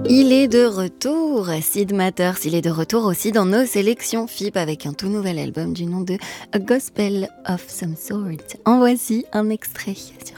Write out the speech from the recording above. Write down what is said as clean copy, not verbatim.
Il est de retour, Sid Matters, il est de retour aussi dans nos sélections FIP avec un tout nouvel album du nom de A Gospel of Some Sort. En voici un extrait sur